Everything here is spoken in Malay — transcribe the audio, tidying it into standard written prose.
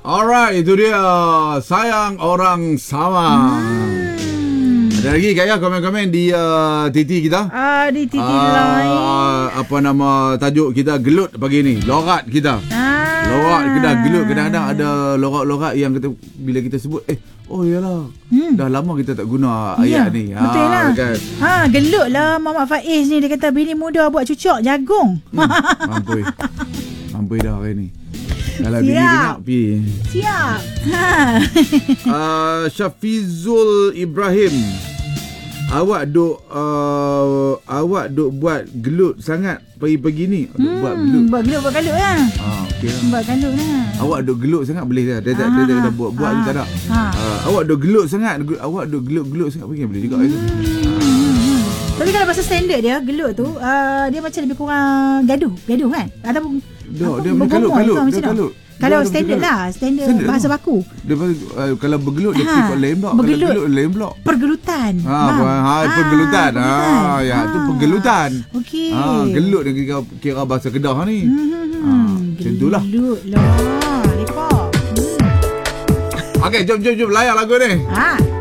Alright, itu dia Sayang Orang Sama. Ada lagi Kak ya komen-komen di TT kita? Di TT lain. Apa nama tajuk kita gelut pagi ni? Lorat kita. Lorat kita gelut. Kadang-kadang ada lorat-lorat yang kita, bila kita sebut oh iyalah. Dah lama kita tak guna ayat ni. Betul lah. Kan? Gelut lah Muhammad Faiz ni. Dia kata bini muda buat cucuk jagung. Ampui dah hari ni. Kalau bini banyak pergi. Siap. Syafizul Ibrahim, awak duk buat gelut sangat pagi-pagi ni. Buat gelut lah. Okey lah. Buat gelut lah. Awak duk gelut sangat boleh dah. Dia dah buat je tak ada. Awak duk gelut sangat. Awak duk gelut sangat pagi boleh juga itu. Tapi kalau bahasa standard dia gelut tu dia macam lebih kurang gaduh kan? Ataupun dia kalut. Kalau standard lah, standard bahasa baku. Dia kalau bergelut dia pergi lain blok. Bergelut lain blok. Pergelutan. Pergelutan. Tu pergelutan. Okey. Gelut dia kira bahasa Kedah ni. Macam itulah. Gelut lah. Lepak. Okey, jom layan lagu ni.